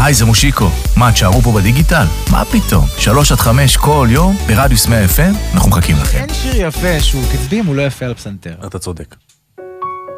היי, זה מושיקו. מה, תשארו פה בדיגיטל? מה פתאום? 3-5 כל יום ברדיוס 100 FM, אנחנו מחכים לכם. אין שיר יפה שהוא קצבים, הוא לא יפה על פסנתר. אתה צודק.